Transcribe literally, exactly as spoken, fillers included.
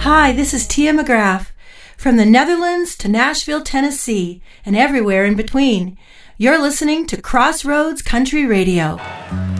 Hi, this is Tia McGrath. From the Netherlands to Nashville, Tennessee, and everywhere in between, you're listening to Crossroads Country Radio.